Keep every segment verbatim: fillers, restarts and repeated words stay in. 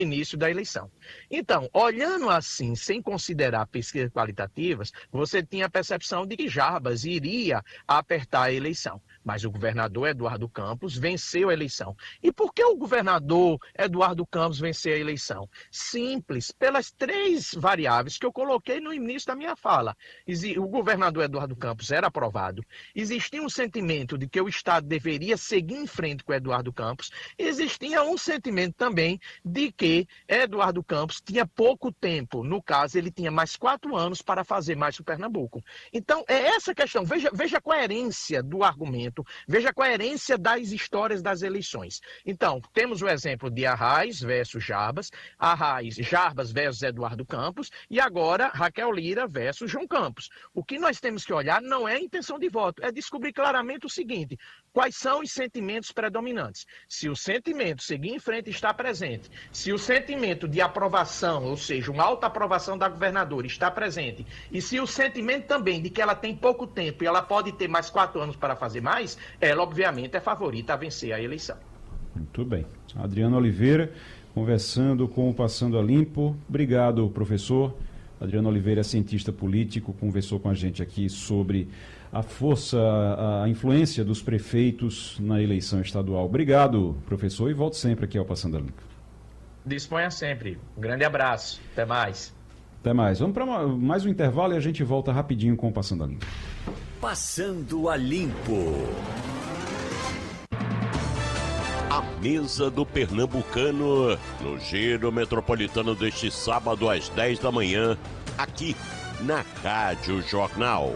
início da eleição. Então, olhando assim, sem considerar pesquisas qualitativas, você tinha a percepção de que Jarbas iria apertar a eleição. Mas o governador Eduardo Campos venceu a eleição. E por que o governador Eduardo Campos venceu a eleição? Simples, pelas três variáveis que eu coloquei no início da minha fala. O governador Eduardo Campos era aprovado, existia um sentimento de que o Estado deveria seguir em frente com Eduardo Campos, existia um sentimento também de que Eduardo Campos tinha pouco tempo, no caso, ele tinha mais quatro anos para fazer mais para o Pernambuco. Então, é essa questão, veja, veja a coerência do argumento, veja a coerência das histórias das eleições. Então, temos o exemplo de Arraes versus Jarbas, Arraes, Jarbas versus Eduardo Campos, e agora Raquel Lira versus João Campos. O que nós temos que olhar não é a intenção de voto, é descobrir claramente o seguinte: quais são os sentimentos predominantes? Se o sentimento seguir em frente está presente, se o sentimento de aprovação, ou seja, uma alta aprovação da governadora está presente, e se o sentimento também de que ela tem pouco tempo e ela pode ter mais quatro anos para fazer mais, ela obviamente é favorita a vencer a eleição. Muito bem. Adriano Oliveira, conversando com o Passando a Limpo. Obrigado, professor. Adriano Oliveira é cientista político, conversou com a gente aqui sobre a força, a influência dos prefeitos na eleição estadual. Obrigado, professor, e volto sempre aqui ao Passando a Limpo. Disponha sempre. Um grande abraço. Até mais. Até mais. Vamos para mais um intervalo e a gente volta rapidinho com o Passando a Limpo. Passando a Limpo. A mesa do pernambucano no Giro Metropolitano deste sábado às dez da manhã, aqui na Rádio Jornal.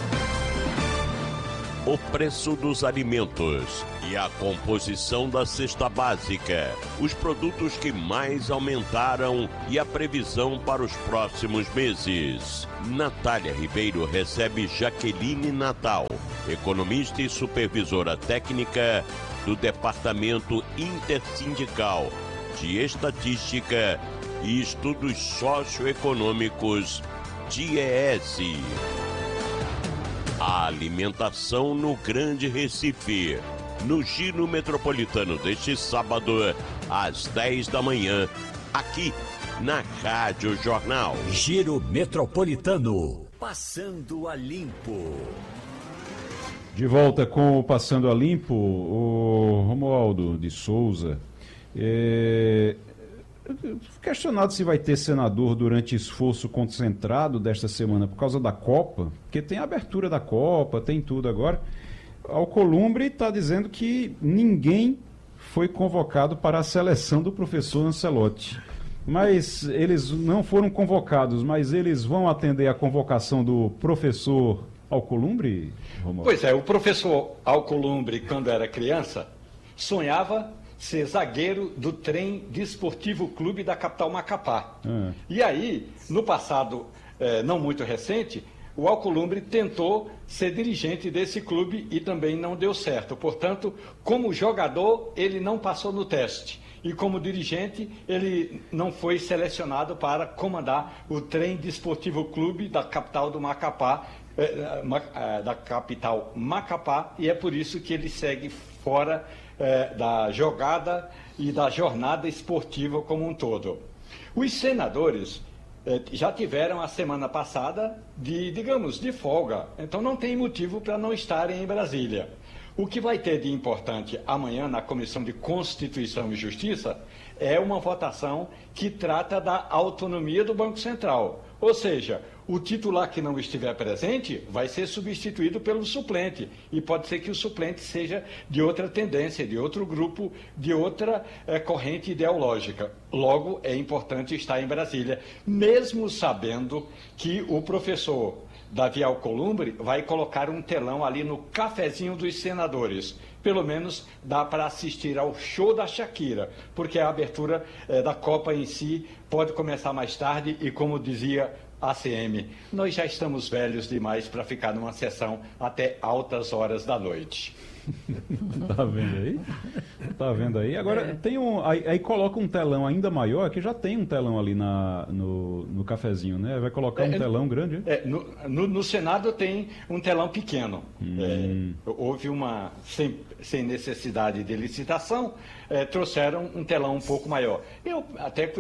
O preço dos alimentos e a composição da cesta básica, os produtos que mais aumentaram e a previsão para os próximos meses. Natália Ribeiro recebe Jaqueline Natal, economista e supervisora técnica do Departamento Intersindical de Estatística e Estudos Socioeconômicos, D I E S. A alimentação no Grande Recife, no Giro Metropolitano deste sábado, às dez da manhã, aqui na Rádio Jornal. Giro Metropolitano, passando a limpo. De volta com o Passando a Limpo, o Romualdo de Souza. É... Questionado se vai ter senador durante esforço concentrado desta semana por causa da Copa, porque tem a abertura da Copa, tem tudo agora. Alcolumbre está dizendo que ninguém foi convocado para a seleção do professor Ancelotti. Mas eles não foram convocados, mas eles vão atender a convocação do professor Alcolumbre, Romualdo? Pois é, o professor Alcolumbre, quando era criança, sonhava ser zagueiro do Trem Desportivo Clube da capital Macapá. Ah. E aí, no passado eh, não muito recente, o Alcolumbre tentou ser dirigente desse clube e também não deu certo. Portanto, como jogador, ele não passou no teste. E como dirigente, ele não foi selecionado para comandar o Trem Desportivo Clube da capital do Macapá, eh, da capital Macapá, e é por isso que ele segue fora eh, da jogada e da jornada esportiva como um todo. Os senadores eh, já tiveram a semana passada de, digamos, de folga, então não tem motivo para não estarem em Brasília. O que vai ter de importante amanhã na Comissão de Constituição e Justiça é uma votação que trata da autonomia do Banco Central. Ou seja, o titular que não estiver presente vai ser substituído pelo suplente. E pode ser que o suplente seja de outra tendência, de outro grupo, de outra é, corrente ideológica. Logo, é importante estar em Brasília, mesmo sabendo que o professor Davi Alcolumbre vai colocar um telão ali no cafezinho dos senadores. Pelo menos dá para assistir ao show da Shakira, porque a abertura eh, da Copa em si pode começar mais tarde e, como dizia a C M, nós já estamos velhos demais para ficar numa sessão até altas horas da noite. Tá vendo aí? Tá vendo aí? Agora, é. tem um, aí, aí coloca um telão ainda maior, que já tem um telão ali na, no, no cafezinho, né? Vai colocar um é, telão grande? É, no, no, no Senado tem um telão pequeno. Hum. É, houve uma, sem, sem necessidade de licitação, é, trouxeram um telão um pouco maior. Eu até